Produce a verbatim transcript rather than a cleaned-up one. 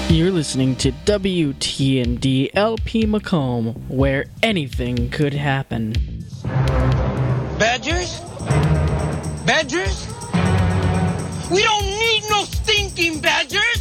You're listening to W T N D L P Macomb, where anything could happen. Badgers? Badgers? We don't need no stinking badgers!